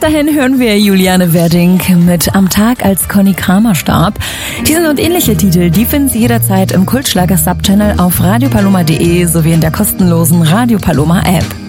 dahin hören wir Juliane Werding mit Am Tag, als Conny Kramer starb. Diesen und ähnliche Titel, die finden Sie jederzeit im Kultschlager-Subchannel auf radiopaloma.de sowie in der kostenlosen Radio Paloma App.